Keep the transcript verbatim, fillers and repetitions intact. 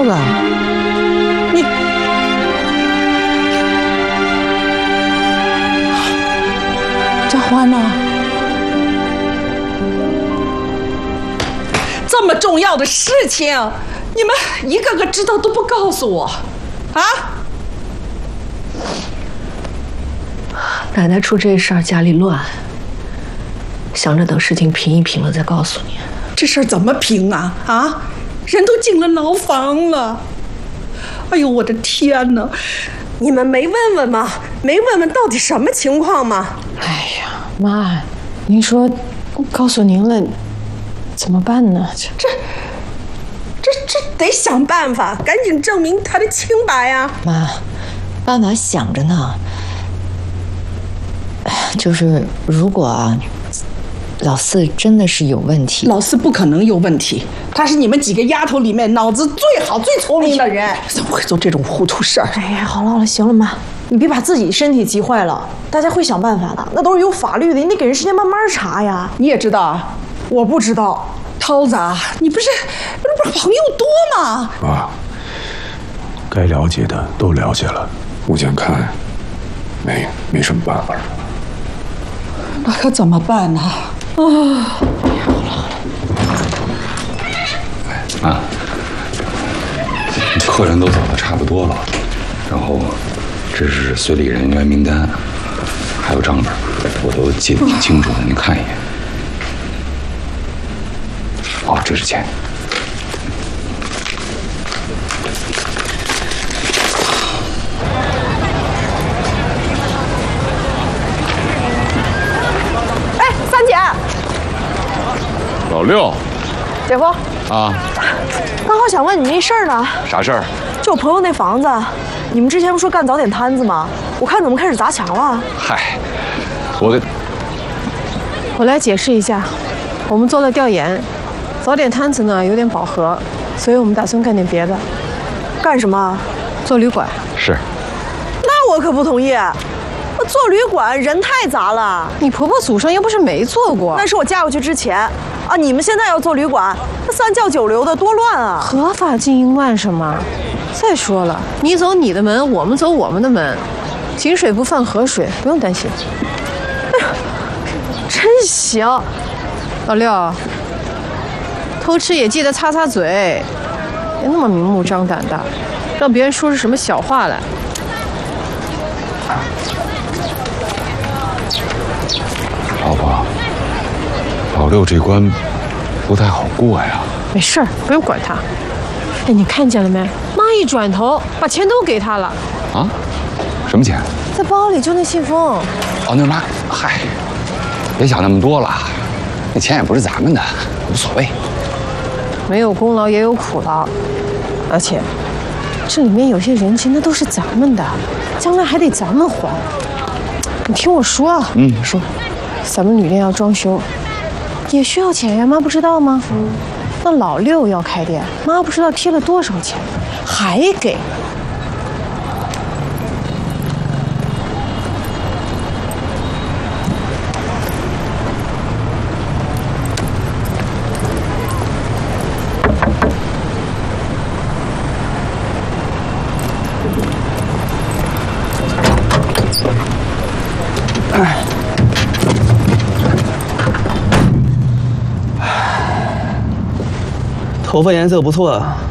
了。你佳欢呢？这么重要的事情，你们一个个知道都不告诉我，啊？ 奶奶出这事儿，家里乱，想着等事情平一平了再告诉你。 这事儿怎么平啊？啊，人都进了牢房了。哎呦，我的天哪！ 你们没问问吗？没问问到底什么情况吗？ 哎呀，妈，您说，告诉您了，怎么办呢？ 这这这这得想办法，赶紧证明他的清白呀！ 妈，爸爸想着呢，就是如果啊，老四真的是有问题， 老四不可能有问题，他是你们几个丫头里面脑子最好、最聪明的人，怎么会做这种糊涂事儿？ 哎呀，好了好了，行了妈，你别把自己身体急坏了，大家会想办法的，那都是有法律的，你得给人时间慢慢查呀。 你也知道啊？ 我不知道。 涛子啊，你不是不是朋友多吗？ 妈，该了解的都了解了，目前看没没什么办法。 那可怎么办呢？啊！ 啊，客人都走的差不多了，然后这是随礼人员名单，还有账本，我都记得挺清楚的，您看一眼。哦，这是钱。 哎，三姐， 老六， 姐夫啊， 刚好想问你一事儿呢。 啥事儿？ 就我朋友那房子，你们之前不说干早点摊子吗？我看怎么开始砸墙了。 嗨，我给我来解释一下，我们做了调研，早点摊子呢有点饱和，所以我们打算干点别的。 干什么？ 做旅馆。 是。 那我可不同意。做旅馆人太杂了。 你婆婆祖上又不是没做过。 那是我嫁过去之前啊！你们现在要做旅馆，那三教九流的多乱啊！ 合法经营乱什么？再说了，你走你的门，我们走我们的门，井水不犯河水，不用担心。 哎呀，真行！ 老六，偷吃也记得擦擦嘴，别那么明目张胆的，让别人说出什么小话来。 老婆，老六这关不太好过呀。 没事儿，不用管他。哎，你看见了没？妈一转头，把钱都给他了。 啊？什么钱？ 在包里，就那信封。 哦，那妈，嗨，别想那么多了，那钱也不是咱们的，无所谓。 没有功劳也有苦劳，而且这里面有些人情，那都是咱们的，将来还得咱们还。你听我说。 嗯，说。 咱们旅店要装修，也需要钱呀，妈不知道吗？那老六要开店，妈不知道贴了多少钱，还给。 头发颜色不错，